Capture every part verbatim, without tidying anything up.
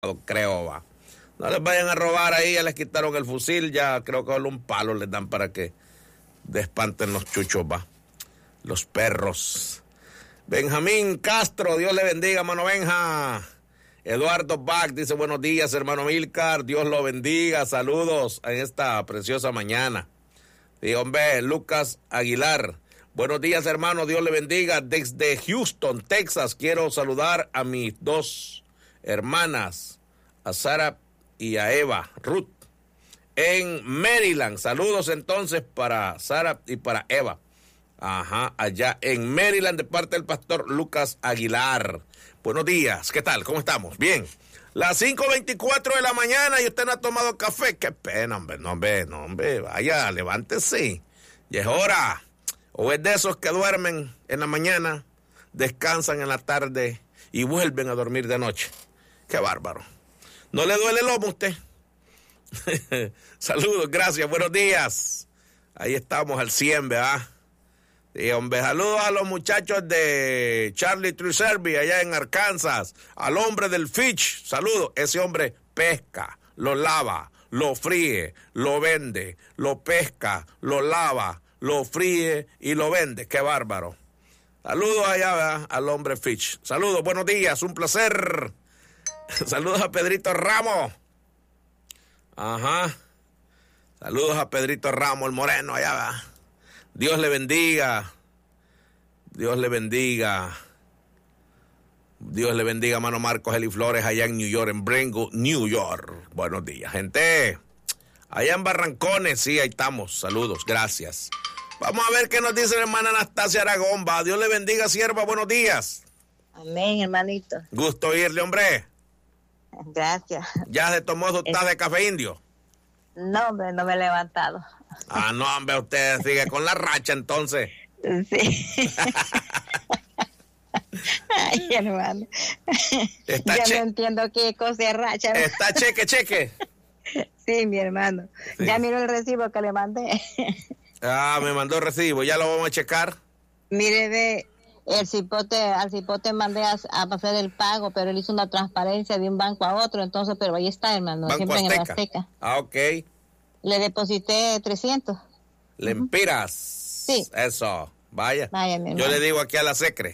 creo, va. No les vayan a robar ahí, ya les quitaron el fusil, ya creo que solo un palo les dan para que despanten los chuchos, va. Los perros. Benjamín Castro, Dios le bendiga, hermano Benja. Eduardo Bach dice, buenos días, hermano Milcar, Dios lo bendiga, saludos en esta preciosa mañana. Y hombre, Lucas Aguilar, buenos días, hermano, Dios le bendiga. Desde Houston, Texas, quiero saludar a mis dos hermanas, a Sara y a Eva, Ruth, en Maryland. Saludos entonces para Sara y para Eva. Ajá, allá en Maryland, de parte del pastor Lucas Aguilar. Buenos días, ¿qué tal? ¿Cómo estamos? Bien. Las cinco veinticuatro de la mañana y usted no ha tomado café. Qué pena, hombre, no, hombre, no, hombre, vaya, levántese. Ya es hora. O es de esos que duermen en la mañana, descansan en la tarde y vuelven a dormir de noche. Qué bárbaro. ¿No le duele el lomo a usted? Saludos, gracias, buenos días. Ahí estamos al cien, ¿verdad? Y hombre, saludos a los muchachos de Charlie Tree Service allá en Arkansas. Al hombre del Fitch, saludos. Ese hombre pesca, lo lava, lo fríe, lo vende, lo pesca, lo lava, lo fríe y lo vende. Qué bárbaro. Saludos allá, ¿verdad? Al hombre Fitch. Saludos, buenos días, un placer. Saludos a Pedrito Ramos. Ajá. Saludos a Pedrito Ramos, el moreno allá, ¿verdad? Dios le bendiga. Dios le bendiga. Dios le bendiga, hermano Marcos Eli Flores, allá en New York, en Brentwood, New York. Buenos días, gente. Allá en Barrancones, sí, ahí estamos. Saludos, gracias. Vamos a ver qué nos dice la hermana Anastasia Aragón. Va. Dios le bendiga, sierva. Buenos días. Amén, hermanito. Gusto oírle, hombre. Gracias. ¿Ya se tomó su taza de café indio? No, hombre, no me he levantado. Ah, no, hombre, usted sigue con la racha, entonces. Sí. Ay, hermano. Está Yo che- no entiendo qué cosa es racha. Está cheque, cheque. Sí, mi hermano. Sí. Ya miró el recibo que le mandé. Ah, me mandó el recibo, ya lo vamos a checar. Mire, ve, el cipote, al cipote mandé a, a hacer el pago, pero él hizo una transparencia de un banco a otro, entonces, pero ahí está, hermano, Banco siempre en el Azteca. Azteca. Ah, ok. Le deposité trescientos. Lempiras. Sí. Eso, vaya. Vaya, mi Yo hermano. le digo aquí a la secre.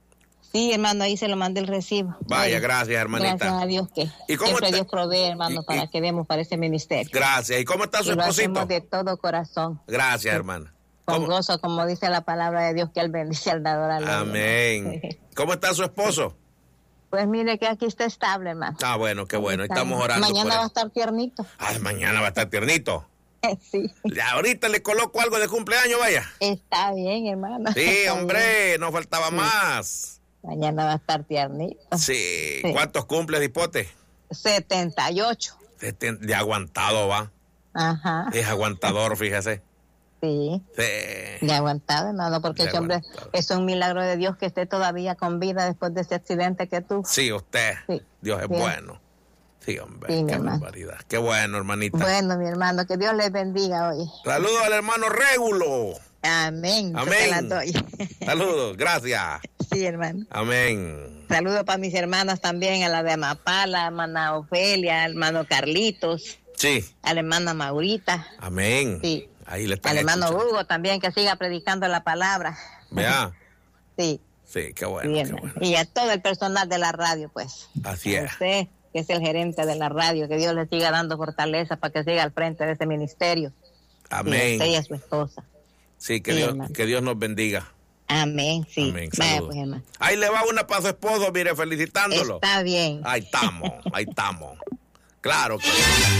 Sí, hermano, ahí se lo mandé el recibo. Vaya, gracias, hermanita. Gracias a Dios que ¿Y cómo siempre está? Dios provee, hermano, Y- para y- que demos para ese ministerio. Gracias. ¿Y cómo está su Y lo esposito? hacemos de todo corazón, Gracias, hermana. con ¿Cómo? gozo, como dice la palabra de Dios, que Él bendice al dador al Amén. ¿Cómo está su esposo? Pues mire que aquí está estable, hermano. Ah, bueno, qué bueno. Está- Estamos orando Mañana por va a él. estar tiernito. Ah, mañana va a estar tiernito. Sí, Ya, ahorita le coloco algo de cumpleaños, vaya. está bien, hermano. Sí, Está hombre, nos faltaba Sí. más. bien. Mañana va a estar tiernito. Sí. Sí. ¿Cuántos cumples, hipote? setenta y ocho. Este, De aguantado va. Ajá, Es aguantador, fíjese. sí. Sí. De aguantado, hermano, porque De ese hombre aguantado. es un milagro de Dios que esté todavía con vida después de ese accidente que tuvo. Sí, usted. Sí. Dios es Sí. bueno. Sí, hombre. Sí, mi Qué hermano. barbaridad. Qué bueno, hermanita. Bueno, mi hermano, que Dios les bendiga hoy. Saludos al hermano Régulo. Amén. Yo Amén. te la doy. Saludos, gracias. Sí, hermano. Amén. Saludos para mis hermanas también, a la de Amapá, la hermana Ofelia, al hermano Carlitos, Sí, a la hermana Maurita, amén. Sí. Ahí le están al hermano escuchando. Hugo también, que siga predicando la palabra. Vea. Sí, Sí, qué bueno, sí, qué hermano. bueno. Y a todo el personal de la radio, pues. Así A es. usted, que es el gerente de la radio, que Dios le siga dando fortaleza para que siga al frente de ese ministerio. Y a Amén. usted y a su esposa. Sí, que Sí, Dios, hermano. que Dios nos bendiga. Amén, sí. Amén. Vaya, Saludos. pues, hermano. Ahí le va una para su esposo, mire, felicitándolo. Está bien. Ahí estamos, ahí estamos. Claro que